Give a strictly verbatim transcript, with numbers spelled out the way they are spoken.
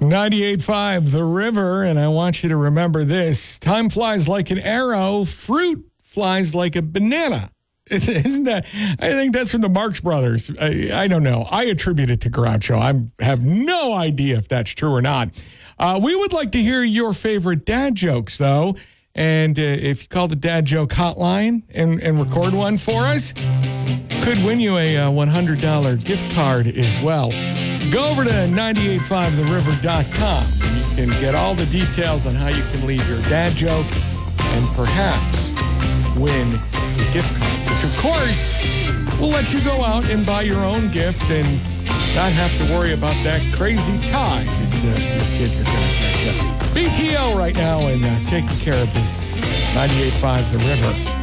ninety-eight point five The River, and I want you to remember this. Time flies like an arrow. Fruit flies like a banana. Isn't that? I think that's from the Marx Brothers. I, I don't know. I attribute it to Groucho. I have no idea if that's true or not. Uh, we would like to hear your favorite dad jokes, though. And uh, if you call the dad joke hotline and, and record one for us, could win you a uh, one hundred dollars gift card as well. Go over to ninety-eight point five the river dot com. You can get all the details on how you can leave your dad joke and perhaps win a gift card, which of course will let you go out and buy your own gift and not have to worry about that crazy tie that uh, your kids are going to catch up. B T O right now and uh, taking care of business. ninety-eight point five The River.